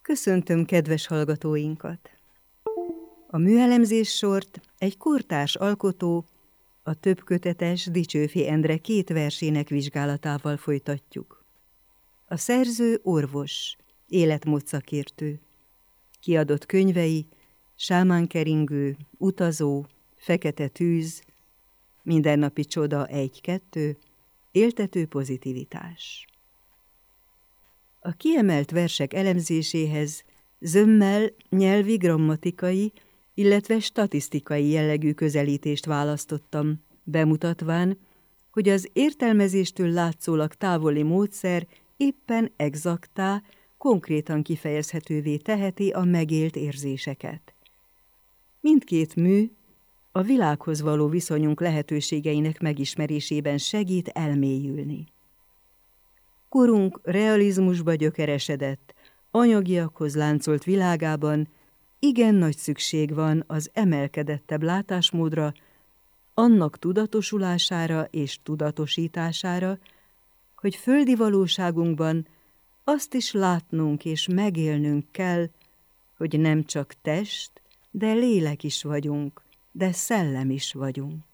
Köszöntöm kedves hallgatóinkat! A műelemzés sort egy kortárs alkotó, a többkötetes Dicsőfi Endre 2 versének vizsgálatával folytatjuk. A szerző orvos, életmódszakértő. Kiadott könyvei: Sámánkeringő, Utazó, Fekete tűz, Mindennapi csoda 1-2, Éltető pozitivitás. A kiemelt versek elemzéséhez zömmel nyelvi, grammatikai, illetve statisztikai jellegű közelítést választottam, bemutatván, hogy az értelmezéstől látszólag távoli módszer éppen egzaktá, konkrétan kifejezhetővé teheti a megélt érzéseket. Mindkét mű a világhoz való viszonyunk lehetőségeinek megismerésében segít elmélyülni. Korunk realizmusba gyökeresedett, anyagiakhoz láncolt világában igen nagy szükség van az emelkedettebb látásmódra, annak tudatosulására és tudatosítására, hogy földi valóságunkban azt is látnunk és megélnünk kell, hogy nem csak test, de lélek is vagyunk, de szellem is vagyunk.